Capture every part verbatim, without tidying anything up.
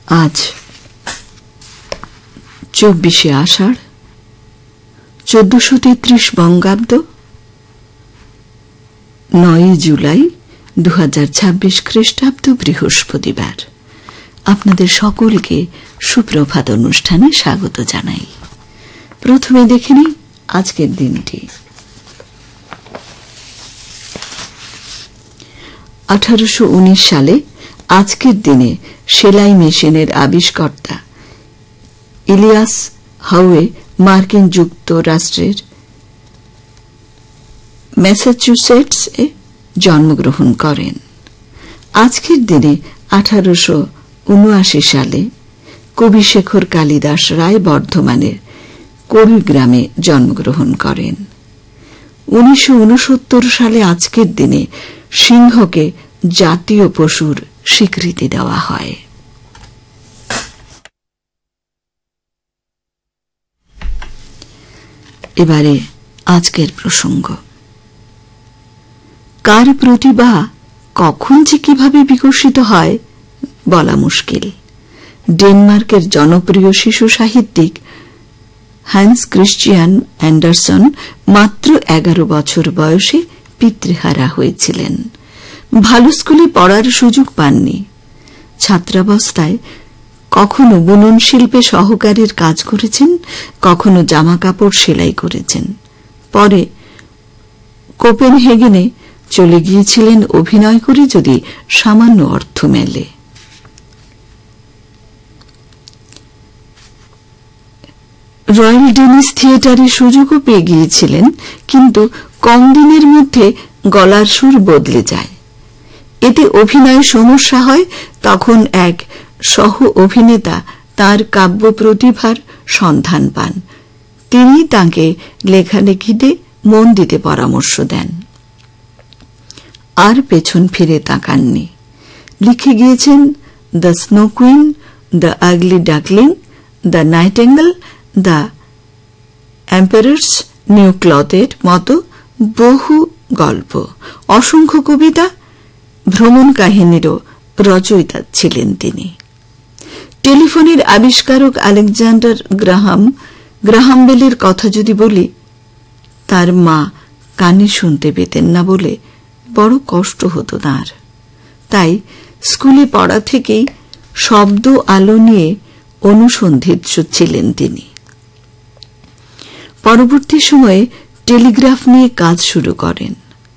আজ চব্বিশে আষাঢ় চোদ্দশো তেত্রিশ বঙ্গাব্দ নয় জুলাই দু হাজার ছাব্বিশ খ্রিস্টাব্দ বৃহস্পতিবার। আপনাদের সকলকে সুপ্রভাত অনুষ্ঠানে স্বাগত জানাই। প্রথমে দেখে নিই আজকের দিনটি। আঠারোশো উনিশ সালে আজকের দিনে সেলাই মেশিনের আবিষ্কর্তা ইলিয়াস হাউয়ে মার্কিন যুক্তরাষ্ট্রের ম্যাসাচুসেটস এ জন্মগ্রহণ করেন। আজকের দিনে আঠারোশো উনআশি সালে কবিশেখর কালিদাস রায় বর্ধমানের কুড়িগ্রামে জন্মগ্রহণ করেন। উনিশশো উনসত্তর সালে আজকের দিনে সিংহকে জাতীয় পশুর স্বীকৃতি দেওয়া হয়। এবারে আজকের প্রসঙ্গ। কার প্রতিভা কখন যে কিভাবে বিকশিত হয় বলা মুশকিল। ডেনমার্কের জনপ্রিয় শিশু সাহিত্যিক হ্যান্স ক্রিশ্চিয়ান অ্যান্ডারসন মাত্র এগারো বছর বয়সে পিতৃহারা হয়েছিলেন। ভালো স্কুলে পড়ার সুযোগ পাননি। ছাত্রাবস্থায় কখনো বুনন শিল্পে সহকারীর কাজ করেছেন, কখনো জামা কাপড় সেলাই করেছেন। পরে কোপেনহেগেনে চলে গিয়েছিলেন অভিনয় করে, যদি সামান্য অর্থ মেলে। রয়্যাল ডেনিস থিয়েটারে সুযোগও পেয়ে গিয়েছিলেন, কিন্তু কম দিনের মধ্যে গলার সুর বদলে যায়। এতে অভিনয়ে সমস্যা হয়। তখন এক সহ অভিনেতা তার কাব্য প্রতিভার সন্ধান পান। তিনি তাঁকে লেখালেখিতে মন দিতে পরামর্শ দেন। আর পেছন ফিরে তাকাননি। লিখে গিয়েছেন the snow queen, the ugly duckling, the Nightingale, the এম্পারার্স new ক্লথের মতো বহু গল্প, অসংখ্য কবিতা, ভ্রমণ কাহিনীরও রচয়িতা ছিলেন তিনি। টেলিফোনের আবিষ্কারক আলেকজান্ডার গ্রাহাম গ্রাহাম বেলের কথা যদি বলি, তার মা কানে শুনতে পেতেন না বলে বড় কষ্ট হতো তাঁর। তাই স্কুলে পড়া থেকেই শব্দ আলো নিয়ে অনুসন্ধিৎস ছিলেন তিনি। পরবর্তী সময়ে টেলিগ্রাফ নিয়ে কাজ শুরু করেন।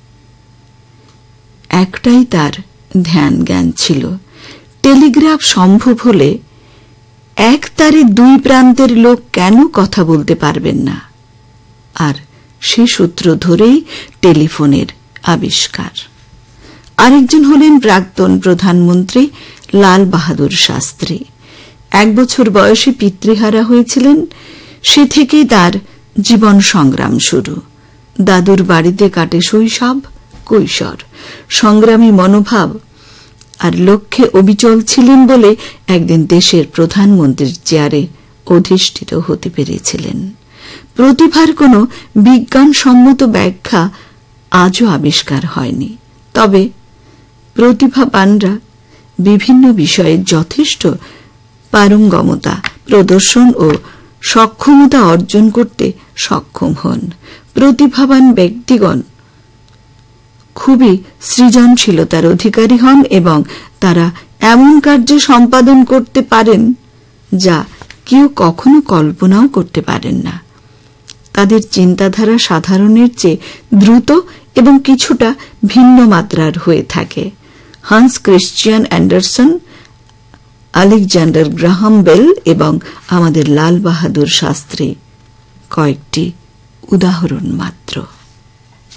একটাই তার ধ্যান জ্ঞান ছিল, টেলিগ্রাফ সম্ভব হলে এক তারে দুই প্রান্তের লোক কেন কথা বলতে পারবেন না। আর সে সূত্র ধরেই টেলিফোনের আবিষ্কার। আরেকজন হলেন প্রাক্তন প্রধানমন্ত্রী লাল বাহাদুর শাস্ত্রী। এক বছর বয়সে পিতৃহারা হয়েছিলেন। সে থেকেই তার জীবন সংগ্রাম শুরু। দাদুর বাড়িতে কাটে শৈশব কৈশোর। সংগ্রামী মনোভাব আর লক্ষ্যে অবিচল ছিলেন বলে একদিন দেশের প্রধানমন্ত্রীর চেয়ারে অধিষ্ঠিত হতে পেরেছিলেন। প্রতিভার কোনো বিজ্ঞানসম্মত ব্যাখ্যা আজও আবিষ্কার হয়নি। তবে প্রতিভাবানরা বিভিন্ন বিষয়ে যথেষ্ট পারঙ্গমতা প্রদর্শন ও সক্ষমতা অর্জন করতে সক্ষম হন। প্রতিভাবান ব্যক্তিগণ খুবই সৃজনশীলতার অধিকারী হন এবং তারা এমন কার্য সম্পাদন করতে পারেন যা কেউ কখনো কল্পনাও করতে পারেন না। তাদের চিন্তাধারা সাধারণের চেয়ে দ্রুত এবং কিছুটা ভিন্ন মাত্রার হয়ে থাকে। Hans Christian Anderson, Alexander Graham bell এবং আমাদের লাল বাহাদুর শাস্ত্রী কয়েকটি উদাহরণ মাত্র।